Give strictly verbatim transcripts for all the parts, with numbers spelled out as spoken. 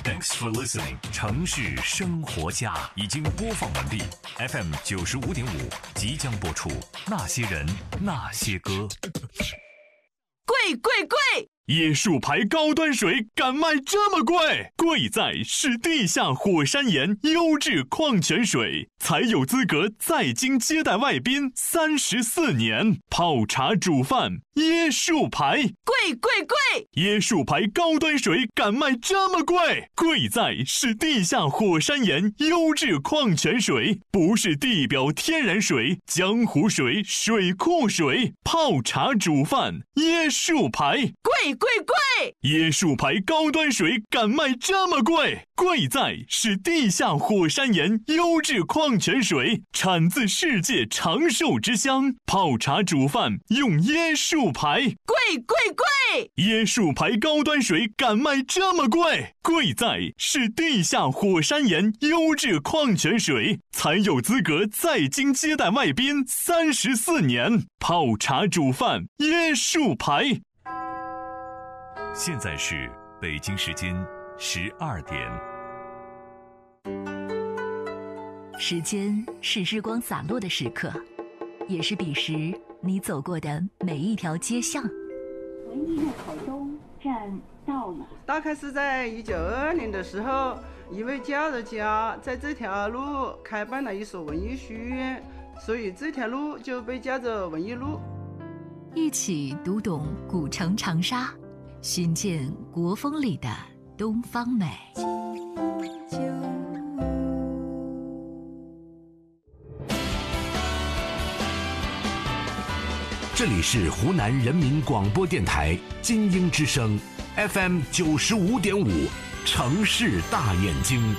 Thanks for listening。城市生活家已经播放完毕 ，F M 九十五点五即将播出。那些人，那些歌。 贵贵贵！ 椰树牌高端水敢卖这么贵？贵在是地下火山岩优质矿泉水，才有资格在京接待外宾三十四年。泡茶煮饭，椰树牌， 贵贵贵！ 椰树牌高端水敢卖这么贵？贵在是地下火山岩优质矿泉水，不是地表天然水、江湖水、水库水。泡茶煮饭，椰树牌， 贵贵贵！ 椰树牌高端水敢卖这么贵？贵在是地下火山岩优质矿泉水，产自世界长寿之乡。泡茶煮饭用椰树牌， 贵贵贵！ 椰树牌高端水敢卖这么贵？贵在是地下火山岩优质矿泉水，才有资格在京接待外宾三十四年。泡茶煮饭，椰树牌。 现在是北京时间十二点。 时间是日光洒落的时刻，也是彼时你走过的每一条街巷。 文艺入口东站到了。 大概是在一九二二年的时候，一位教育家在这条路开办了一所文艺书院，所以这条路就被叫做文艺路。 一起读懂古城长沙，寻见国风里的东方美。 这里是湖南人民广播电台金鹰之声 F M 九十五点五，城市大眼睛。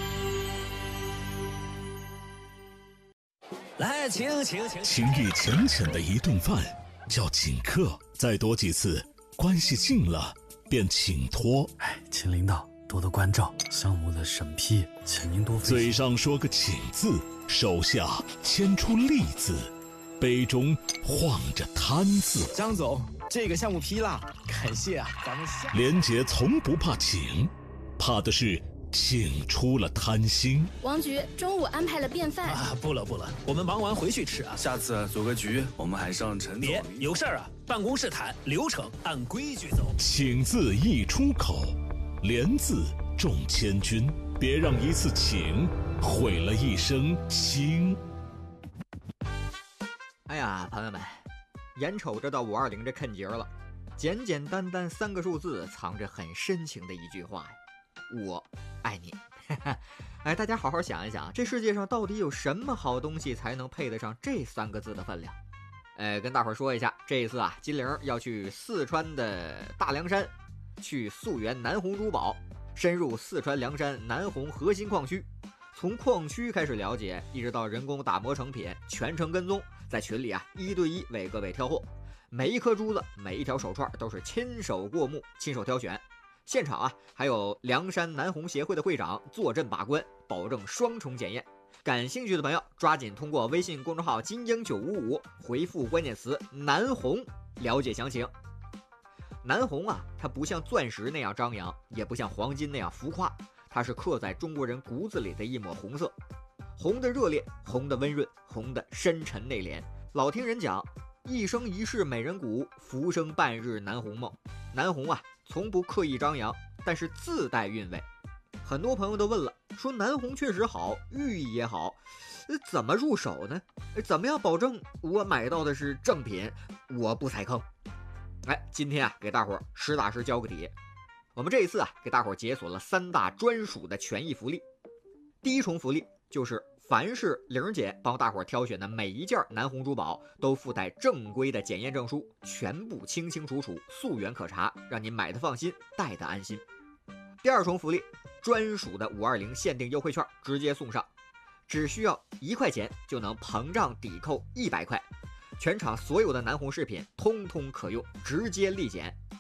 来，请请请， 情谊浅浅的一顿饭叫请客，再多几次，关系近了便请托。 哎，请领导多多关照，项目的审批，请您多费心。 嘴上说个请字，手下牵出利字，杯中晃着贪字。 张总，这个项目批了，感谢啊，咱们下。 连杰从不怕请，怕的是请出了贪心。 王局中午安排了便饭啊，不了不了，我们忙完回去吃啊。 下次组个局，我们还上陈总。 别有事儿啊，办公室谈，流程按规矩走。 请字一出口，连字中千军，别让一次请毁了一生心。 哎呀，朋友们，眼瞅着到五二零这坎节了，简简单单三个数字，藏着很深情的一句话呀，我爱你。哎，大家好好想一想，这世界上到底有什么好东西才能配得上这三个字的分量？哎，跟大伙儿说一下，这一次啊，金玲要去四川的大凉山，去溯源南红珠宝，深入四川凉山南红核心矿区，从矿区开始了解，一直到人工打磨成品，全程跟踪，在群里啊一对一为各位挑货，每一颗珠子，每一条手串都是亲手过目，亲手挑选。现场啊，还有凉山南红协会的会长坐镇把关，保证双重检验。感兴趣的朋友，抓紧通过微信公众号金鹰九五五回复关键词南红了解详情。南红啊，它不像钻石那样张扬，也不像黄金那样浮夸，它是刻在中国人骨子里的一抹红色，红的热烈，红的温润，红的深沉内敛。老听人讲，一生一世美人骨，浮生半日南红梦。南红啊，从不刻意张扬，但是自带韵味。很多朋友都问了，说南红确实好，寓意也好，怎么入手呢？怎么样保证我买到的是正品，我不踩坑？哎，今天啊，给大伙儿实打实教个底。我们这一次啊，给大伙儿解锁了三大专属的权益福利。第一重福利就是凡是玲姐帮大伙儿挑选的每一件南红珠宝都附带正规的检验证书，全部清清楚楚，溯源可查，让您买的放心，戴的安心。第二重福利，专属的五二零限定优惠券直接送上，只需要一块钱就能膨胀抵扣一百块，全场所有的南红饰品通通可用，直接立减。